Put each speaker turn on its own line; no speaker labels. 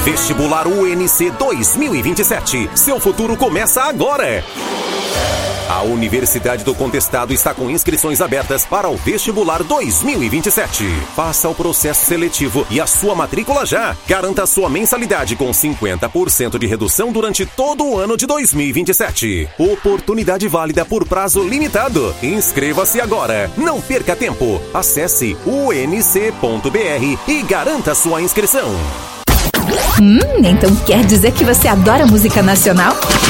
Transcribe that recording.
Vestibular UNC 2027. Seu futuro começa agora. A Universidade do Contestado está com inscrições abertas para o Vestibular 2027. Faça o processo seletivo e a sua matrícula já. Garanta a sua mensalidade com 50% de redução durante todo o ano de 2027. Oportunidade válida por prazo limitado. Inscreva-se agora. Não perca tempo. Acesse unc.br e garanta sua inscrição.
Então quer dizer que você adora música nacional?